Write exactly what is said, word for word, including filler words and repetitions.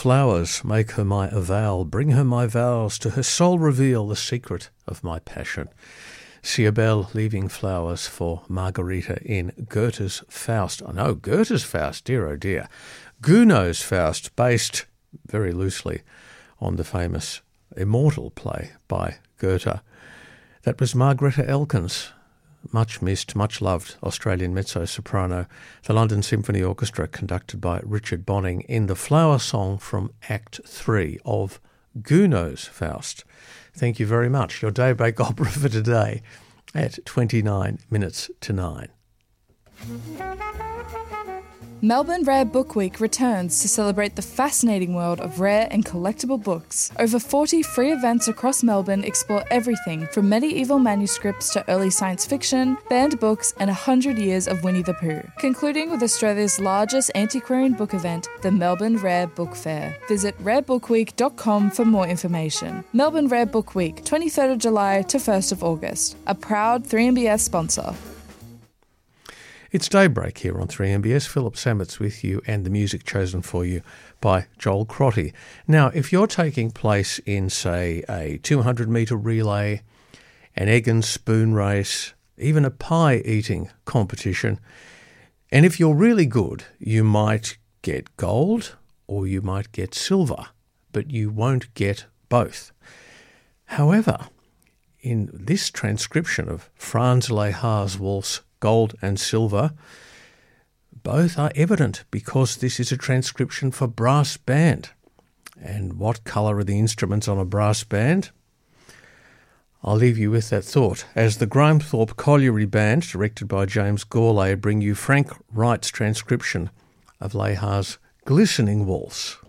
flowers, make her my avowal, bring her my vows, to her soul reveal the secret of my passion. Cybele leaving flowers for Margarita in Goethe's Faust. I know, Goethe's Faust, dear oh dear. Gounod's Faust, based very loosely on the famous immortal play by Goethe. That was Margareta Elkins, much missed, much loved Australian mezzo-soprano, the London Symphony Orchestra, conducted by Richard Bonning, in the flower song from Act three of Gounod's Faust. Thank you very much. Your daybreak opera for today at twenty-nine minutes to nine. Melbourne Rare Book Week returns to celebrate the fascinating world of rare and collectible books. Over forty free events across Melbourne explore everything from medieval manuscripts to early science fiction, banned books, and one hundred years of Winnie the Pooh. Concluding with Australia's largest antiquarian book event, the Melbourne Rare Book Fair. Visit rare book week dot com for more information. Melbourne Rare Book Week, twenty-third of July to first of August. A proud three M B S sponsor. It's Daybreak here on three M B S. Philip Samet's with you, and the music chosen for you by Joel Crotty. Now, if you're taking place in, say, a two hundred metre relay, an egg and spoon race, even a pie-eating competition, and if you're really good, you might get gold or you might get silver, but you won't get both. However, in this transcription of Franz Lehar's waltz Gold and Silver, both are evident because this is a transcription for brass band. And what colour are the instruments on a brass band? I'll leave you with that thought as the Grimethorpe Colliery Band, directed by James Gourlay, bring you Frank Wright's transcription of Lehar's Glistening Waltz.